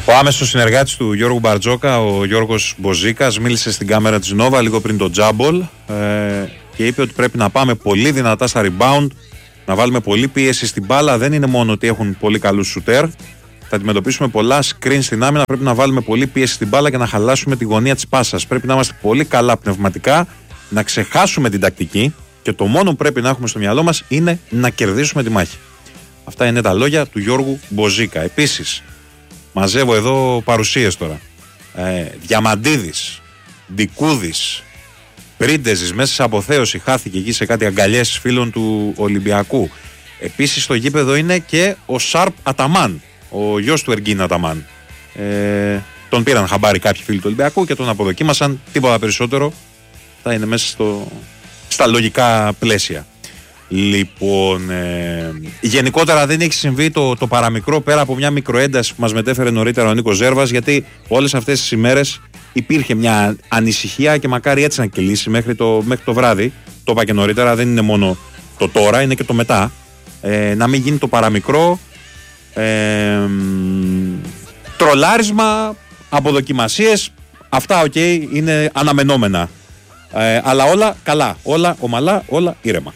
Ο άμεσος συνεργάτης του Γιώργου Μπαρτζόκα, ο Γιώργος Μποζίκας, μίλησε στην κάμερα της Νόβα λίγο πριν το τζάμπολ και είπε ότι πρέπει να πάμε πολύ δυνατά στα rebound, να βάλουμε πολύ πίεση στην μπάλα. Δεν είναι μόνο ότι έχουν πολύ καλούς σουτέρ, θα αντιμετωπίσουμε πολλά screen στην άμυνα. Πρέπει να βάλουμε πολύ πίεση στην μπάλα και να χαλάσουμε τη γωνία της πάσας. Πρέπει να είμαστε πολύ καλά πνευματικά, να ξεχάσουμε την τακτική και το μόνο που πρέπει να έχουμε στο μυαλό μας είναι να κερδίσουμε τη μάχη. Αυτά είναι τα λόγια του Γιώργου Μποζίκα. Επίσης, μαζεύω εδώ παρουσίες τώρα. Διαμαντίδης, Ντικούδης, Πρίντεζης μέσα σε αποθέωση, χάθηκε εκεί σε κάτι αγκαλιές φίλων του Ολυμπιακού. Επίσης στο γήπεδο είναι και ο Σάρπ Αταμάν, ο γιος του Εργίν Αταμάν. Τον πήραν χαμπάρι κάποιοι φίλοι του Ολυμπιακού και τον αποδοκίμασαν. Τίποτα περισσότερο. Θα είναι μέσα στα λογικά πλαίσια. Λοιπόν, γενικότερα δεν έχει συμβεί το παραμικρό πέρα από μια μικροένταση που μας μετέφερε νωρίτερα ο Νίκος Ζέρβας, γιατί όλες αυτές τις ημέρες υπήρχε μια ανησυχία και μακάρι έτσι να κυλήσει μέχρι το βράδυ. Το είπα και νωρίτερα, δεν είναι μόνο το τώρα, είναι και το μετά. Να μην γίνει το παραμικρό, τρολάρισμα, αποδοκιμασίες, αυτά οκ, είναι αναμενόμενα. Αλλά όλα καλά, όλα ομαλά, όλα ήρεμα.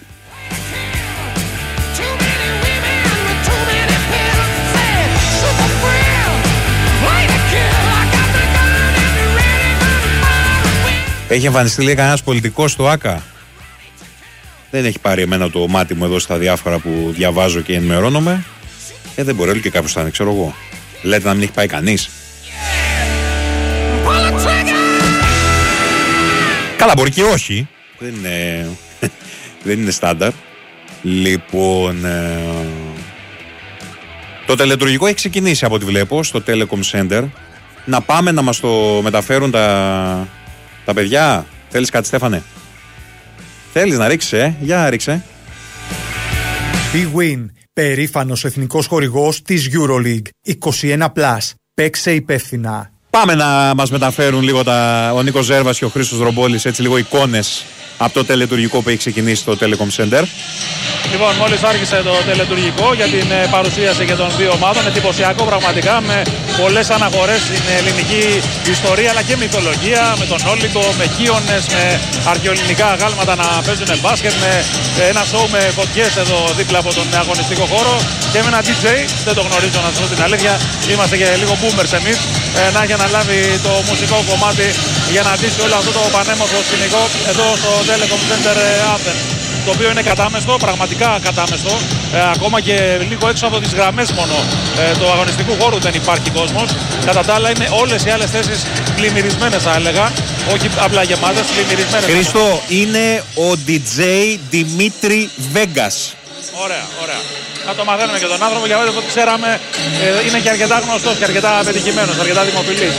Έχει εμφανιστεί λέει κανένας πολιτικός στο ΆΚΑ? Δεν έχει πάρει εμένα το μάτι μου εδώ στα διάφορα που διαβάζω και ενημερώνομαι. Δεν μπορεί όλο και κάποιος θα είναι, ξέρω εγώ. Λέτε να μην έχει πάει κανείς? Καλά, μπορεί και όχι. Δεν είναι στάνταρ. Λοιπόν, το τελετουργικό έχει ξεκινήσει από ό,τι βλέπω στο Telecom Center. Να πάμε να μας το μεταφέρουν τα παιδιά. Θέλεις κάτι, Στέφανε? Θέλεις να ρίξεις, για ρίξε. Big Win, περήφανος εθνικός χορηγός της EuroLeague. 21+. Παίξε υπεύθυνα. Πάμε να μας μεταφέρουν λίγο ο Νίκος Ζέρβας και ο Χρήστος Ρομπόλης, έτσι λίγο εικόνες από το τελετουργικό που έχει ξεκινήσει στο Telecom Center. Λοιπόν, μόλις άρχισε το τελετουργικό για την παρουσίαση και των δύο ομάδων. Εντυπωσιακό πραγματικά, με πολλές αναφορές στην ελληνική ιστορία αλλά και μυθολογία, με τον Όλυμπο, με κύονες, με αρχαιοελληνικά αγάλματα να παίζουν μπάσκετ, με ένα σοου με φωτιές εδώ δίπλα από τον αγωνιστικό χώρο και με ένα DJ, δεν το γνωρίζω να σας πω την αλήθεια, είμαστε και λίγο boomers εμείς, να έχει αναλάβει το μουσικό κομμάτι για να ντύσει όλο αυτό το πανέμορφο σκηνικό εδώ στο Telecom Center Athens. Το οποίο είναι κατάμεστο, πραγματικά κατάμεστο, ακόμα και λίγο έξω από τις γραμμές μόνο του αγωνιστικού χώρου δεν υπάρχει κόσμος. Κατά τα άλλα είναι όλες οι άλλες θέσεις πλημμυρισμένες, θα έλεγα, όχι απλά γεμάτες, πλημμυρισμένες. Χρήστο, είναι ο DJ Δημήτρη Βέγκας. Ωραία, ωραία. Να το μαθαίνουμε και τον άνθρωπο, για ό,τι ξέραμε, είναι και αρκετά γνωστός και αρκετά πετυχημένος, αρκετά δημοφιλής.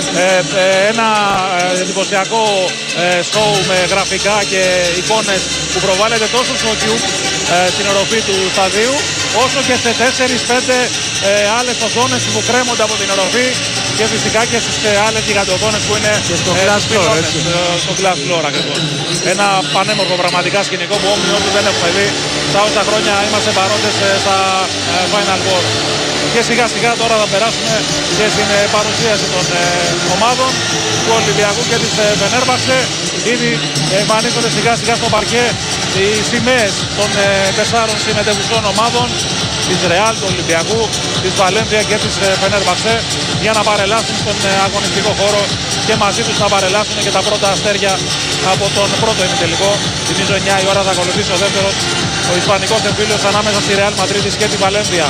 Ένα εντυπωσιακό σοου με γραφικά και εικόνες που προβάλλεται τόσο στο Cube στην οροφή του σταδίου, όσο και σε 4-5 άλλες οθόνες που κρέμονται από την οροφή και φυσικά και στις άλλες γιγαντοοθόνες που είναι στο Glass Floor. Στο Glass Floor ακριβώς. Ένα πανέμορφο πραγματικά σκηνικό που όμοιοι δεν έχουμε δει στα όσα χρόνια είμαστε παρόντες στα Final Four. Και σιγά σιγά τώρα θα περάσουμε και στην παρουσίαση των ομάδων του Ολυμπιακού και της Φενέρμπαξε. Ήδη εμφανίζονται σιγά σιγά στο παρκέ οι σημαίες των 4 συμμετεχουσών ομάδων, της Ρεάλ, του Ολυμπιακού, της Βαλένθια και της Φενέρμπαξε, για να παρελάσουν στον αγωνιστικό χώρο και μαζί τους θα παρελάσουν και τα πρώτα αστέρια από τον πρώτο ημιτελικό. Θυμίζω 9 η ώρα θα ακολουθήσει ο δεύτερος, ο ισπανικός εμφύλιος ανάμεσα στη Ρεάλ Μαδρίτης και τη Βαλένθια.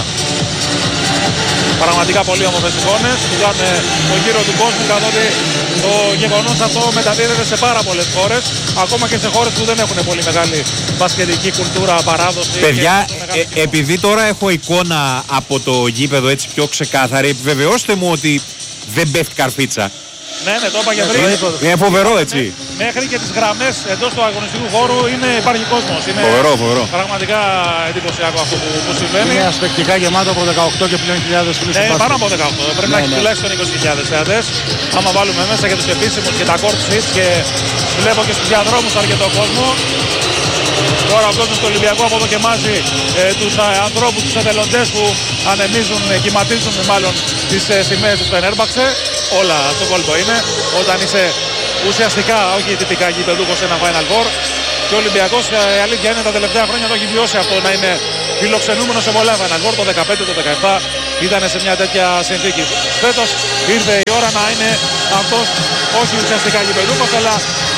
Πραγματικά πολύ όμορφες εικόνες που κάνουν το γύρο του κόσμου, καθότι το γεγονός αυτό μεταδίδεται σε πάρα πολλές χώρες, ακόμα και σε χώρες που δεν έχουν πολύ μεγάλη μπασκετική κουλτούρα, παράδοση. Παιδιά, επειδή τώρα έχω εικόνα από το γήπεδο έτσι πιο ξεκάθαρη, επιβεβαιώστε μου ότι δεν πέφτει καρφίτσα. Ναι, το είπα και πριν. Είναι φοβερό, έτσι. Μέχρι και τις γραμμές εντός του αγωνιστικού χώρου υπάρχει κόσμος. Είναι φοβερό. Πραγματικά εντυπωσιακό αυτό που συμβαίνει. Είναι ασπεκτικά γεμάτο από 18 και πλέον χιλιάδες φίλους. Πάνω από 18. Πρέπει να έχει τουλάχιστον 20.000 θεατές. Άμα βάλουμε μέσα και τους επίσημους και τα court seats, και βλέπω και στους διαδρόμους αρκετό κόσμο. Τώρα ο κόσμος του Ολυμπιακού από εδώ και μάζει τους ανθρώπους, τους εθελοντές που ανεμίζουν, κυματίζουν μάλλον τις σημαίες του Φενέρμπαξε. Όλα στο κόλπο είναι όταν είσαι ουσιαστικά, όχι τυπικά γηπεδούχος σε ένα Final Four. Και ο Ολυμπιακός, η αλήθεια είναι, τα τελευταία χρόνια το έχει βιώσει αυτό, να είναι φιλοξενούμενος σε πολλά Final Four. Το 15, το 17 ήταν σε μια τέτοια συνθήκη. Φέτος ήρθε η ώρα να είναι αυτός, όχι ουσιαστικά γηπεδούχος, αλλά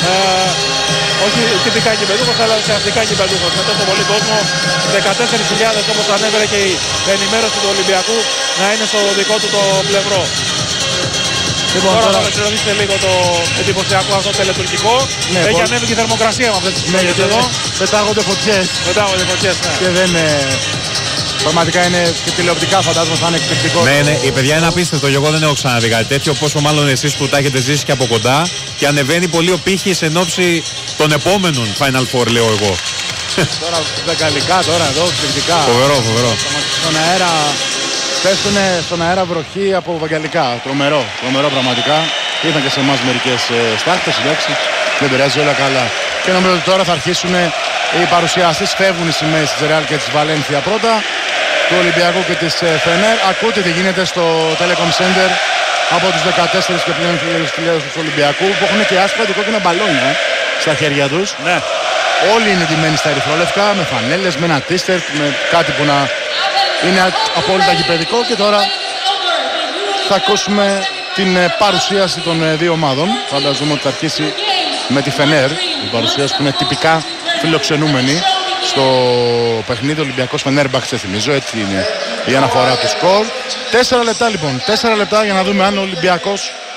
όχι τυπικά γηπεδούχος, αλλά ουσιαστικά γηπεδούχος. Με τόσο πολύ κόσμο, 14.000 όπως ανέβαινε και η ενημέρωση του Ολυμπιακού, να είναι στο δικό του το πλευρό. Λοιπόν, τώρα θα ολοκληρωθείτε λίγο το εντυπωσιακό αυτό τελετουργικό. Ναι, έχει ανέβει και η θερμοκρασία με αυτές τις συνέχειες εδώ. Πετάγονται φωτιές. Πετάγονται φωτιές, ναι. Και δεν πραγματικά είναι και τηλεοπτικά, φαντάζομαι θα είναι εκπληκτικό. Ναι, ναι, η παιδιά είναι απίστευτο. Εγώ δεν έχω ξαναδεί κάτι τέτοιο. Πόσο μάλλον εσείς που τα έχετε ζήσει και από κοντά. Και ανεβαίνει πολύ ο πύχης εν ώψη των επόμενων Final Four, λέω εγώ. Τώρα δεκαλικά, τώρα εδώ, εκπληκτικά. Φοβερό, φοβερό. Στον αέρα. Πέφτουν στον αέρα βροχή από βαγγαλικά. Τρομερό, τρομερό πραγματικά. Ήρθαν και σε εμάς μερικές στάχτες, εντάξει. Δεν πειράζει, όλα καλά. Και νομίζω ότι τώρα θα αρχίσουν οι παρουσιαστές. Φεύγουν οι σημαίες της Real και της Βαλένθια πρώτα, του Ολυμπιακού και της Φενέρ. Ακούτε τι γίνεται στο Telecom Center από τους 14 και πλέον χιλιάδες του Ολυμπιακού, που έχουν και άσπρα και κόκκινα μπαλόνια στα χέρια τους. Ναι. Όλοι είναι ντυμένοι στα ερυθρόλευκα, με φανέλες, με ένα t-shirt, με κάτι που να είναι απόλυτα γηπεδικό. Και τώρα θα ακούσουμε την παρουσίαση των δύο ομάδων. Φανταζούμε ότι θα αρχίσει με τη Φενέρ, η παρουσίαση που είναι τυπικά φιλοξενούμενη στο παιχνίδι Ολυμπιακός Φενέρμπαξε, θυμίζω, έτσι είναι η αναφορά του σκορ. 4 λεπτά λοιπόν, 4 λεπτά για να δούμε αν ο Ολυμπιακός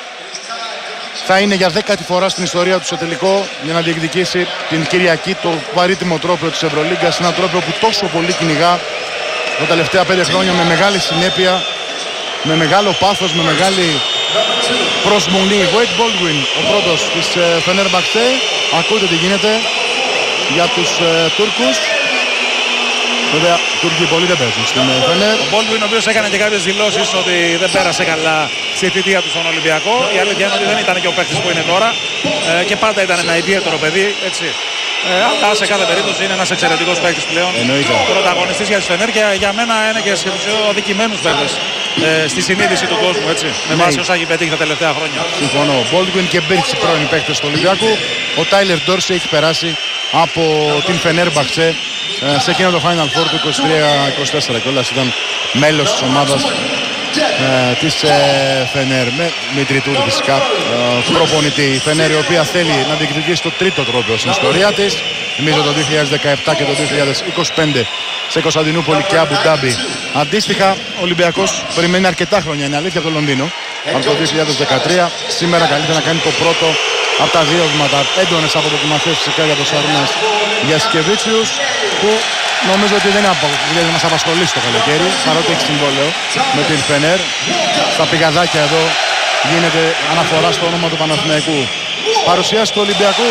θα είναι για 10η φορά στην ιστορία του σε τελικό για να διεκδικήσει την Κυριακή το βαρύτιμο τρόπαιο της Ευρωλίγκας, ένα τρόπαιο που τόσο πολύ κυνηγά τα τελευταία 5 χρόνια με μεγάλη συνέπεια, με μεγάλο πάθος, με μεγάλη προσμονή. Wade Baldwin, ο πρώτος της Φενέρμπαξε. Ακούτε τι γίνεται για τους Τούρκους. Βέβαια, οι Τούρκοι πολλοί δεν παίζουν στην Φενέρ. Ο Baldwin, ο οποίος έκανε και κάποιες δηλώσεις ότι δεν πέρασε καλά στη θητεία του στον Ολυμπιακό. Η αλήθεια είναι ότι δεν ήταν και ο παίκτης που είναι τώρα και πάντα ήταν ένα ιδιαίτερο παιδί, έτσι. Αλλά σε κάθε περίπτωση είναι ένας εξαιρετικός παίκτης πλέον. Πρωταγωνιστής για τις Φενέρ και για μένα είναι και σε αδικημένους παίκτες στη συνείδηση του κόσμου, έτσι. Με βάση όσα έχει πετύχει τα τελευταία χρόνια. Συμφωνώ. Baldwin και Μπίρτς, πρώην παίκτες του Ολυμπιακού. Ο Τάιλερ Ντόρσι έχει περάσει από την Φενέρμπαξε σε εκείνο το Final Four του 23-24 και όλας ήταν μέλος της ομάδας της Φενέρ με Μητριτούρ φυσικά προπονητή. Η Φενέρ, η οποία θέλει να διεκδικήσει το τρίτο τρόπαιο στην ιστορία της, νομίζω το 2017 και το 2025 σε Κωνσταντινούπολη και Αμπου Ντάμπι. Αντίστοιχα, ο Ολυμπιακός περιμένει αρκετά χρόνια, είναι αλήθεια, από το Λονδίνο από το 2013. Σήμερα καλείται να κάνει το πρώτο από τα δύο βήματα, έντονες αποδοκιμασίες φυσικά για τον Σαρούνας Γιασκεβίτσιους, που νομίζω ότι δεν μας απασχολήσει το καλοκαίρι, παρότι έχει συμβόλαιο με την Φενέρ. Στα πηγαδάκια εδώ γίνεται αναφορά στο όνομα του Παναθηναϊκού. Παρουσίαση του Ολυμπιακού.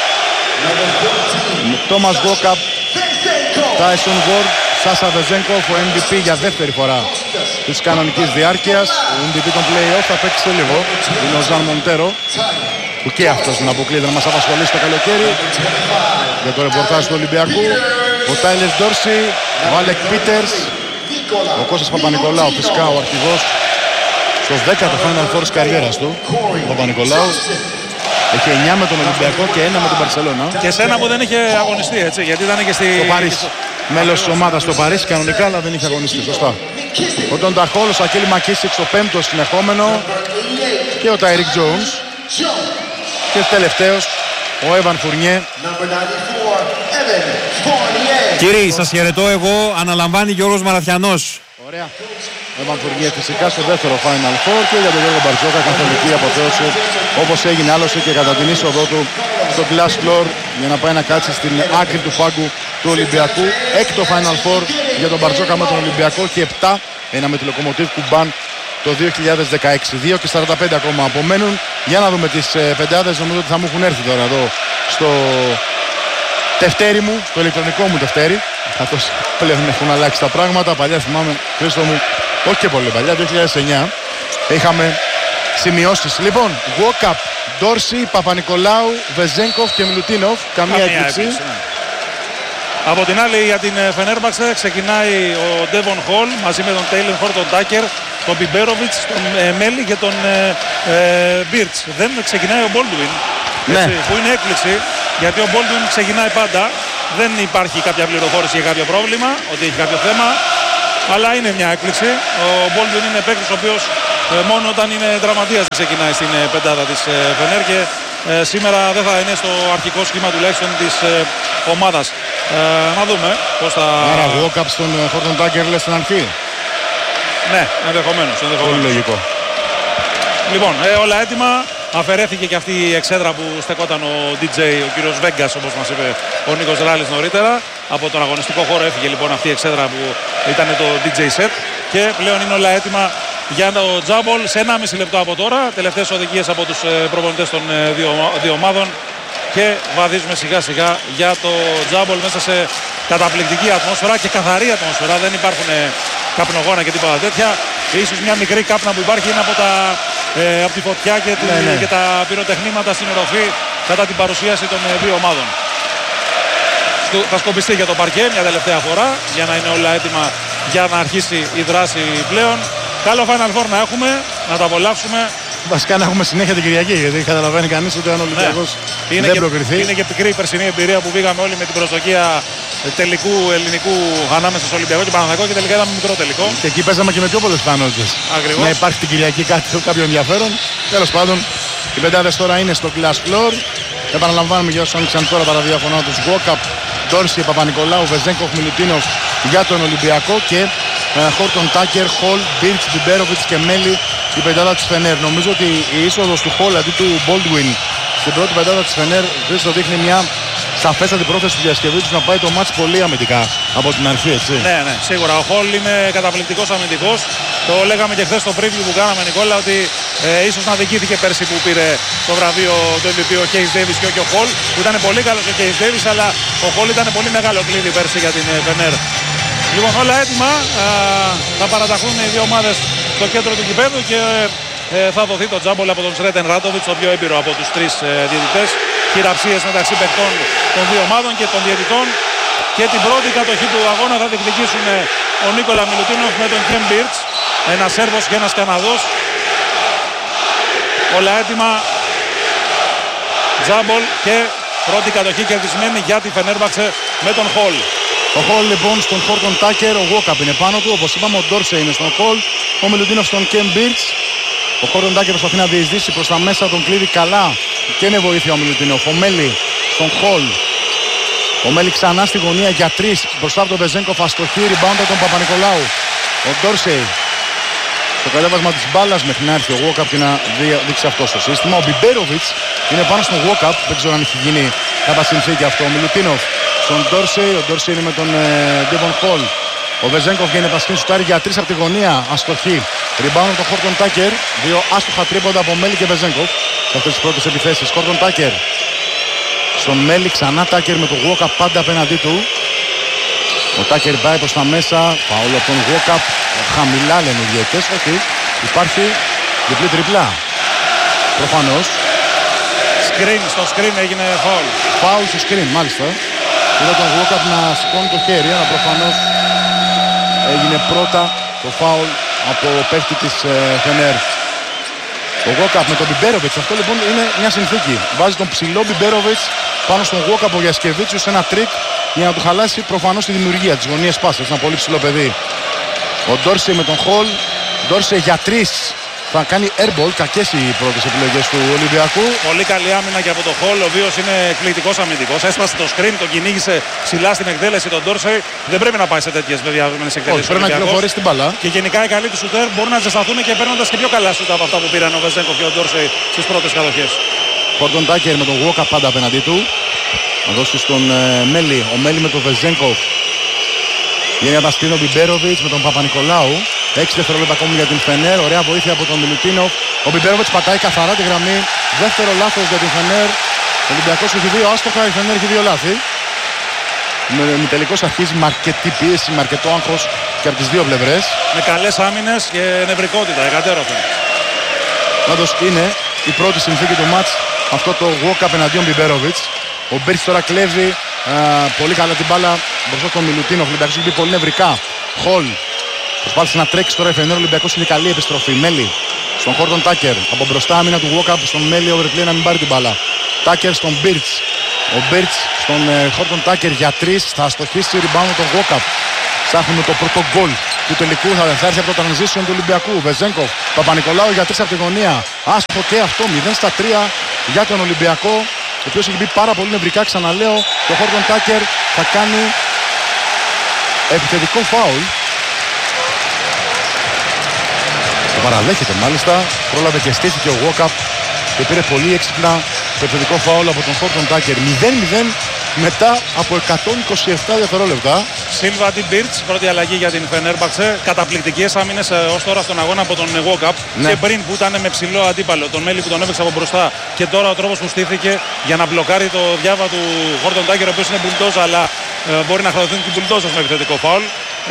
Τόμας Γκόκαπ, Τάισον Γουόρντ, Σάσα Βεζένκοφ, ο MVP για δεύτερη φορά της κανονικής διάρκειας. Ο MVP των play-off θα παίξει σε λίγο. Είναι ο Ζαν Μοντέρο, που και αυτός δεν αποκλείεται να μας απασχολήσει το καλοκαίρι για το ρεπορτάζ του Ολυμπιακού. Ο Τάιλερ Ντόρσι, ο Άλεκ Πίτερς, ο Κώστας Παπα-Νικολάου, φυσικά ο αρχηγός στο 10ο Final Four της καριέρας του. Ο Παπα-Νικολάου έχει 9 με τον Ολυμπιακό και 1 με τον Μπαρσελόνα. Και σε ένα που δεν είχε αγωνιστεί, έτσι, γιατί ήταν και στο Παρίσι. Μέλος της ομάδας στο Παρίσι κανονικά, αλλά δεν είχε αγωνιστεί, σωστά. Ο Τον Ταχόλ, ο Σακίλ Μακίσικ στο 5ο συνεχόμενο και ο Τάιρικ Τζόουνς. Και τελευταίος ο Έβαν Φουρνιέ. Κύριοι, σας χαιρετώ εγώ, αναλαμβάνει Γιώργος Μαραθιανός. Ωραία. Έβαν Φουρνιέ φυσικά στο δεύτερο Final Four και για τον Γιώργο Μπαρτζόκα καθολική αποθέωση, όπως έγινε άλλωστε και κατά την είσοδό του στο Glass Floor για να πάει να κάτσει στην άκρη του πάγκου του Ολυμπιακού. Έκτο Final Four για τον Μπαρτζόκα με τον Ολυμπιακό και 7 ένα με τη Λοκομοτίβ Κουμπάν το 2016. 2 και 45 ακόμα απομένουν. Για να δούμε τις πεντάδες, νομίζω ότι θα μου έχουν έρθει τώρα εδώ στο τευτέρι μου, στο ηλεκτρονικό μου τευτέρι, καθώς πλέον έχουν αλλάξει τα πράγματα. Παλιά θυμάμαι, Χρήστο μου, όχι και πολύ παλιά, 2009 είχαμε σημειώσεις. Λοιπόν, Γουόκαπ, Ντόρσι, Παπα-Νικολάου, Βεζένκοφ και Μιλουτίνοφ. Καμία έκπληξη. Από την άλλη για την Φενέρμπαξε ξεκινάει ο Ντέβον Χολ μαζί με τον Τέιλερ Χόρτον Τάκερ, τον Μπιμπέροβιτς, τον Μέλι και τον Μπίρτς. Δεν ξεκινάει ο Μπόλντουιν, που είναι έκπληξη, γιατί ο Μπόλντουιν ξεκινάει πάντα. Δεν υπάρχει κάποια πληροφόρηση για κάποιο πρόβλημα, ότι έχει κάποιο θέμα, αλλά είναι μια έκπληξη. Ο Μπόλντουιν είναι παίκτης ο οποίος μόνο όταν είναι τραυματίας ξεκινάει στην πεντάδα της Φενέρ και σήμερα δεν θα είναι στο αρχικό σχήμα τουλάχιστον της ομάδας. Να δούμε πώς θα... Άρα walk-up στον Χόρτον Τάκερ λες στην αρχή. Ναι, ενδεχομένως. Πολύ λογικό. Λοιπόν, όλα έτοιμα. Αφαιρέθηκε και αυτή η εξέδρα που στεκόταν ο DJ, ο κύριος Βέγκας, όπως μας είπε ο Νίκος Ράλης νωρίτερα. Από τον αγωνιστικό χώρο έφυγε λοιπόν αυτή η εξέδρα που ήταν το DJ set και πλέον είναι όλα έτοιμα για το τζάμπολ σε 1,5 λεπτό από τώρα. Τελευταίες οδηγίες από τους προπονητές των δύο ομάδων και βαδίζουμε σιγά σιγά για το τζάμπολ μέσα σε καταπληκτική ατμόσφαιρα και καθαρή ατμόσφαιρα. Δεν υπάρχουν καπνογόνα και τίποτα τέτοια. Ίσως μια μικρή κάπνα που υπάρχει είναι από τη φωτιά και τα πυροτεχνήματα στην οροφή κατά την παρουσίαση των δύο ομάδων. Θα σκομπιστεί για το παρκέ μια τελευταία φορά για να είναι όλα έτοιμα για να αρχίσει η δράση πλέον. Καλό Final Four να έχουμε, να τα απολαύσουμε. Βασικά να έχουμε συνέχεια την Κυριακή, γιατί καταλαβαίνει κανείς ότι αν ο Ολυμπιακός δεν προκριθεί. Είναι και πικρή η περσινή εμπειρία που πήγαμε όλοι με την προσδοκία τελικού ελληνικού ανάμεσα στο Ολυμπιακό και Παναθηναϊκό και τελικά είδαμε μικρό τελικό. Και εκεί παίζαμε και με πιο πολλές πιθανότητες. Ακριβώς. Να υπάρχει την Κυριακή κάποιο ενδιαφέρον. Τέλος πάντων, οι πεντάδες τώρα είναι στο Glass Floor. Επαναλαμβάνουμε για όσους άνοιξαν τώρα τα ραδιόφωνο τους. Walkup, Ντόρση, Παπα-Νικολάου, Βεζέγκοφ, Μιλουτίνοφ για τον Ολυμπιακό και Χόρτον Τάκερ, Χολ, Μπίρτς, Μπιμπέροβιτς και Μέλι η πεντάδα της Φενέρ. Νομίζω ότι η είσοδος του Χολ αντί του Baldwin στην πρώτη πεντάδα της Φενέρ το δείχνει μια σαφέστατη πρόθεση του διασκευή να πάει το μάτς πολύ αμυντικά από την αρχή, έτσι. Ναι, σίγουρα. Ο Χολ είναι καταπληκτικός αμυντικός. Το λέγαμε και χθες στο preview που κάναμε, Νικόλα, ότι ίσως να δικήθηκε πέρσι που πήρε το βραβείο του MVP ο Κέις Ντέιβις και όχι ο Χολ, που ήταν πολύ καλός ο Κέις Ντέιβις, αλλά ο Χολ ήταν πολύ μεγάλο κλείδι πέρσι για την Φενέρ. Λοιπόν, όλα έτοιμα. Θα παραταχθούν οι δύο ομάδες στο κέντρο του γηπέδου και θα δοθεί το τζάμπολ από τον Σρέτεν Ράτοβιτς, το πιο έμπειρο από τους τρεις διαιτητές. Χειραψίες μεταξύ παιχτών των δύο ομάδων και των διαιτητών. Και την πρώτη κατοχή του αγώνα θα διεκδικήσουν ο Νίκολα Μιλουτίνοφ με τον Κεμ Μπίρτς, ένας Σέρβος και ένας Καναδός. Όλα έτοιμα. Τζάμπολ και πρώτη κατοχή κερδισμένη για τη Φενέρμπαξε με τον Χολ. Ο Χολ λοιπόν στον Χόρτον Τάκερ, ο Walkup είναι πάνω του. Όπως είπαμε, ο Ντόρσε είναι στον Χολ, ο Μιλουτίνοφ στον Κεμ Μπίρτς. Ο Χόρτον Τάκερ προσπαθεί να διεισδύσει προς τα μέσα, τον κλείνει καλά και είναι βοήθεια ο Μιλουτίνοφ. Ο Μέλι στον Χολ. Ο Μέλι ξανά στη γωνία για 3 μπροστά από τον Βεζέγκοφ, αστοχή, rebound από τον Παπα-Νικολάου. Ο Ντόρσε στο κατέβασμα της μπάλας μέχρι να έρθει ο Walkup και να δείξει αυτό στο σύστημα. Ο Μπιμπέροβιτς είναι πάνω στον Walkup, δεν ξέρω αν έχει γίνει κατά συνθήκη αυτό. Ο Μιλουτίνοφ στον Ντόρσε, ο Ντόρσε είναι με τον Ντέβον Χολ. Ο Βεζέγκοφ γίνεται πασχήν σουτάρει για 3 από τη γωνία, αστοχή. Rebound από τον Χόρτον Τάκερ, 2 άστοχα τρίποντα από Μέλι και Βεζέγκοφ σε αυτές τις πρώτες επιθέσεις. Χόρτον Τάκερ στον Μέλι, ξανά Τάκερ με τον Walkup πάντα απέναντί του. Ο Τάκερ πάει προς τα μέσα, φαουλ από τον Walkup, χαμηλά λένε οι διαιτητές, όχι, υπάρχει διπλή τριπλά. Προφανώς. Στο screen έγινε φαουλ. Φαουλ στο screen, μάλιστα. Είδα τον Walkup να σηκώνει το χέρι, αλλά προφανώς έγινε πρώτα το φαουλ από παίχτη της Φενέρ. Ο Walkup με τον Μπιμπέροβιτς, αυτό λοιπόν είναι μια συνθήκη. Βάζει τον ψηλό Μπιμπέροβιτς πάνω στον Walkup ο Γιασκεβίτσιος σε ένα τρίκ για να του χαλάσει προφανώς τη δημιουργία της γωνίας πάσης. Ένα πολύ ψηλό παιδί. Ο Ντόρσε με τον Χολ. Ντόρσε για 3. Θα κάνει airball, κακές οι πρώτες επιλογές του Ολυμπιακού. Πολύ καλή άμυνα και από τον Χολ, ο οποίος είναι εκπληκτικός αμυντικός. Έσπασε το screen, τον κυνήγησε ψηλά στην εκτέλεση τον Ντόρσεϊ. Δεν πρέπει να πάει σε τέτοιες διαδρομένες εκτέλεσεις. Πρέπει να κυκλοφορήσει την μπάλα. Και γενικά οι καλοί του σουτέρ μπορούν να ζεσταθούν και παίρνοντας και πιο καλά σουτ από αυτά που πήραν ο Βεζέγκοφ και ο Ντόρσεϊ στις πρώτες κατοχές. Χόρτον Τάκερ με τον Walkup πάντα απέναντί του. Να δώσει στον Μέλι. Ο Μέλι με τον Βεζέγκοφ. Γίνει απαστήνο Μπιμπέροβιτς με τον Παπα-Νικολάου. 6 δευτερόλεπτα ακόμη για την Φενέρ. Ωραία βοήθεια από τον Μιλουτίνοφ. Ο Μπιμπέροβιτς πατάει καθαρά τη γραμμή. Δεύτερο λάθος για την Φενέρ. Ο Ολυμπιακός έχει 2 άστοχα. Η Φενέρ έχει 2 λάθη. Με τελικώς αρχίζει με αρκετή πίεση, με αρκετό άγχος και από τις δύο πλευρές. Με καλές άμυνες και νευρικότητα, εκατέρωθεν. Πάντως είναι η πρώτη συνθήκη του μάτς αυτό το walk-up εναντίον Μπιμπέροβιτς. Ο Μπίρτς τώρα κλέβει πολύ καλά την μπάλα μπροστά στον Μιλουτίνοφ. Ο Ολυμπιακός έχει μπει πολύ νευρικά. Χολ προσπάθησε να τρέξει τώρα η Φενέρ. Ο Ολυμπιακός είναι καλή επιστροφή. Μέλι στον Χόρτον Τάκερ. Από μπροστά άμυνα του Walkup στον Μέλι. Overplay να μην πάρει την μπάλα. Τάκερ στον Μπίρτς. Ο Μπίρτς στον Χόρτον Τάκερ για 3. Θα αστοχίσει rebound τον Walkup. Ψάχνουμε το πρώτο γκολ του τελικού. Θα έρθει από το transition του Ολυμπιακού. Βεζένκοφ. Παπα-Νικολάου για 3 από τη γωνία. Άστοχο και αυτό. 0-3 για τον Ολυμπιακό. Ο οποίος έχει μπει πάρα πολύ νευρικά. Ξαναλέω, το Χόρτον Τάκερ θα κάνει επιθετικό φάουλ. Το παραδέχεται μάλιστα. Πρόλαβε και στήθηκε ο Walkup και πήρε πολύ έξυπνα το επιθετικό φάουλ από τον Χόρτον Τάκερ. 0-0 μετά από 127 δευτερόλεπτα. Σίλβα Ντι Μπίρτς, πρώτη αλλαγή για την Φενέρμπαξε. Καταπληκτικές άμυνες ως τώρα στον αγώνα από τον Walkup. Ναι. Και πριν που ήταν με ψηλό αντίπαλο, τον Μέλι που τον έπαιξε από μπροστά. Και τώρα ο τρόπος που στήθηκε για να μπλοκάρει το διάβα του Χόρτον Τάκερ, ο οποίος είναι μπουλντόζα, αλλά μπορεί να χρεωθεί την μπουλντόζα με επιθετικό φάουλ.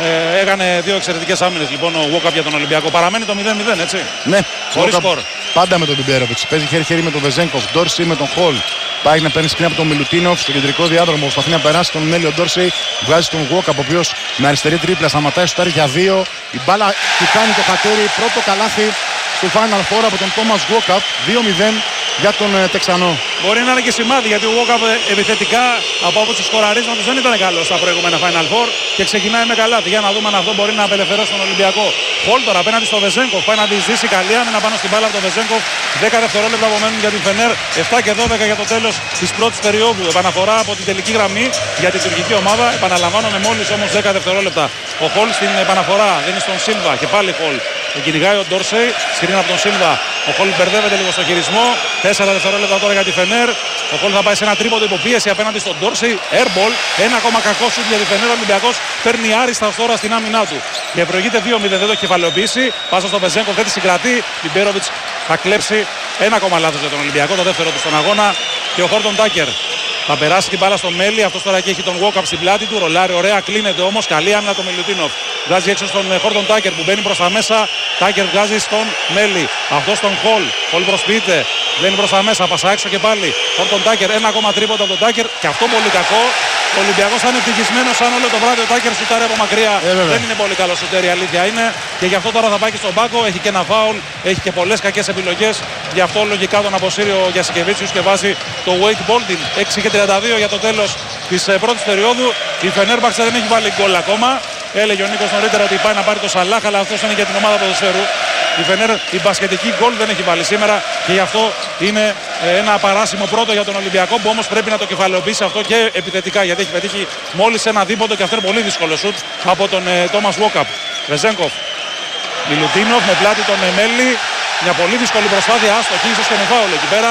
Έκανε δύο εξαιρετικές άμυνες λοιπόν ο Walkup για τον Ολυμπιακό. Παραμένει το 0-0, έτσι. Ναι, χωρίς σκορ. Πάντα με τον Μπιμπέροβιτς. Παίζει χέρι-χέρι με τον Βεζένκοφ. Ντόρσι με τον Χολ. Πάει να παίρνει σκηνή από τον Μιλουτίνοφ στο κεντρικό διάδρομο. Προσπαθεί να περάσει τον Μέλιο Ντόρσι. Βγάζει τον Walkup, ο οποίος με αριστερή τρίπλα σταματάει στο τάρι για 2. Η μπάλα του κάνει το χατέρι. Πρώτο καλάθι στο Final Four από τον Τόμας Walkup. 2-0 για τον Τεξανό. Μπορεί να είναι και σημάδι γιατί ο Walkup επιθετικά από άποψη σκοραρίσματος δεν ήταν καλό στα προηγούμενα Final Four και ξεκινάει με καλάθι. Για να δούμε αν αυτό μπορεί να απελευθερώσει τον Ολυμπιακό. Χολ τώρα απέναντι στο Βεζένκοφ. Πάει να διεισδύσει καλή άμυνα πάνω στην μπάλα από τον Βεζένκοφ. 10 δευτερόλεπτα απομένουν για την Φενέρ. 7 και 12 για το τέλος της πρώτης περίοδου. Επαναφορά από την τελική γραμμή για την τουρκική ομάδα. Επαναλαμβάνομαι μόλις όμως 10 δευτερόλεπτα. Ο Χολ στην επαναφορά δίνει στον Σίλβα και πάλι Χολ. Κυνηγάει ο Ντόρσεϊ, σκριν από τον Σίλβα. Ο Χολ μπερδεύεται λίγο στο χειρισμό. 4 δευτερόλεπτα τώρα για τη Φενέρ. Ο Χολ θα πάει σε ένα τρίποντο υποπίεση απέναντι στον Ντόρσεϊ. Airball. Ένα ακόμα κακό σουτ για τη Φενέρ. Ο Ολυμπιακός παίρνει άριστα τώρα στην άμυνά του. Και προηγείται 2-0. Δεν το έχει κεφαλαιοποιήσει. Πάσα στον Βεζένκοφ, δεν τη συγκρατεί. Μπιμπέροβιτς θα κλέψει ένα ακόμα λάθος για τον Ολυμπιακό. Το δεύτερο του στον αγώνα. Και ο Χόρτον Τάκερ θα περάσει την μπάλα στο Μέλι. Αυτός τώρα και έχει τον Walkup στην πλάτη του. Ρολάρει ωραία, κλείνεται όμως. Καλή άμυνα το Μιλουτίνοφ. Βγάζει έξω στον Χόρτον Τάκερ που μπαίνει προς τα μέσα. Τάκερ βγάζει στον Μέλι. Αυτό στον Χολ. Χολ προσποιείται. Μπαίνει προς τα μέσα. Πασά έξω και πάλι. Χόρτον Τάκερ. Ένα ακόμα τρίποντα από τον Τάκερ. Και αυτό πολύ κακό. Ο Ολυμπιακός θα είναι ευτυχισμένος αν όλο το βράδυ ο Τάκερ σουτάρει από μακριά. Δεν είναι πολύ καλό σουτέρ, η αλήθεια είναι. Και γι' αυτό τώρα θα πάει και στον πάγκο. Έχει και ένα φάουλ. Έχει και πολλές κακές επιλογές. Γι' αυτό λογικά τον αποσύρει ο Γιασικεβίτσιους και βάζει το Wade Baldwin. 6 και 32 για το τέλος της πρώτης περίοδου. Η Φενέρμπαξε δεν έχει βάλει γκολ ακόμα. Έλεγε ο Νίκος νωρίτερα ότι πάει να πάρει το Σαλάχ, αλλά αυτός είναι για την ομάδα ποδοσφαίρου. Η Φενέρ, η μπασκετική γκολ δεν έχει βάλει σήμερα και γι' αυτό είναι ένα παράσημο πρώτο για τον Ολυμπιακό που όμως πρέπει να το κεφαλαιοποιήσει αυτό και επιθετικά γιατί έχει πετύχει μόλις ένα δίποντο και αυτό είναι πολύ δύσκολο σουτ από τον Τόμας Walkup. Βεζένκοφ, Μιλουτίνοφ με πλάτη τον Μέλι. Μια πολύ δύσκολη προσπάθεια, άστοχη, ίσως και με φάουλ εκεί πέρα.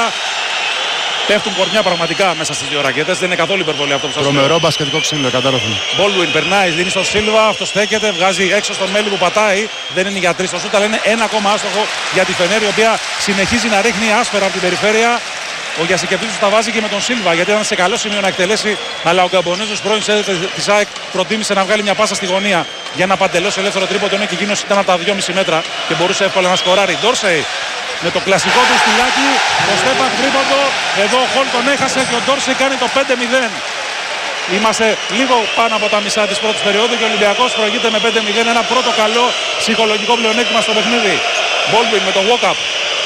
Πέφτουν κορμιά πραγματικά μέσα στις δύο ρακέτες. Δεν είναι καθόλου υπερβολή αυτό που σας λέω. Τρομερό μπασκετικό ξύλο, κατάρροφο. Baldwin περνάει, δίνει στο Σίλβα, αυτό στέκεται, βγάζει έξω στον Μέλι που πατάει. Δεν είναι για 3 το σούτ, αλλά είναι ένα ακόμα άστοχο για τη Φενέρ, η οποία συνεχίζει να ρίχνει άσφαιρα από την περιφέρεια. Ο Γιασικεβίτσιους τα βάζει και με τον Σίλβα γιατί ήταν σε καλό σημείο να εκτελέσει. Αλλά ο Γκαμπονέζος πρώην της ΑΕΚ προτίμησε να βγάλει μια πάσα στη γωνία για ένα παντελώς ελεύθερο τρίποντο. Και εκείνος ήταν από τα 2,5 μέτρα και μπορούσε εύκολα να σκοράρει. Ντόρσεϊ με το κλασικό του στυλάκι, το στέπακ τρίποντο. Εδώ ο Χολ τον έχασε και ο Ντόρσεϊ κάνει το 5-0. Είμαστε λίγο πάνω από τα μισά της πρώτης περίοδου και ο Ολυμπιακός προηγείται με 5-0. Ένα πρώτο καλό ψυχολογικό πλεονέκτημα στο παιχνίδι. Baldwin με το walk-up.